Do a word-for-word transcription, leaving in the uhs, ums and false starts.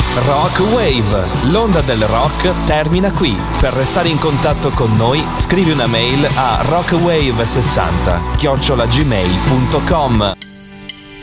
Rock Wave, l'onda del rock termina qui. Per restare in contatto con noi, scrivi una mail a rockwave sessanta chiocciola gmail punto com.